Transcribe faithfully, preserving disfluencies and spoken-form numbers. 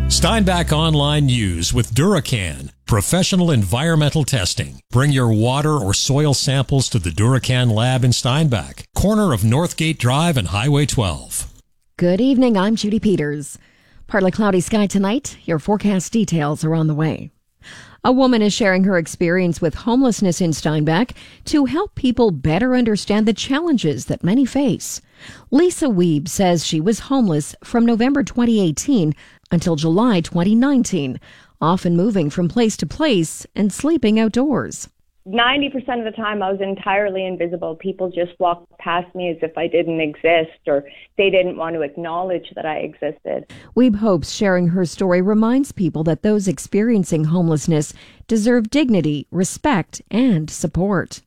Steinbach Online News with Duracan, professional environmental testing. Bring your water or soil samples to the Duracan lab in Steinbach, corner of Northgate Drive and Highway twelve. Good evening, I'm Judy Peters. Partly cloudy sky tonight. Your forecast details are on the way. A woman is sharing her experience with homelessness in Steinbach to help people better understand the challenges that many face. Lisa Weeb says she was homeless from November twenty eighteen until July twenty nineteen, often moving from place to place and sleeping outdoors. ninety percent of the time I was entirely invisible. People just walked past me as if I didn't exist, or they didn't want to acknowledge that I existed. Weeb hopes sharing her story reminds people that those experiencing homelessness deserve dignity, respect, and support.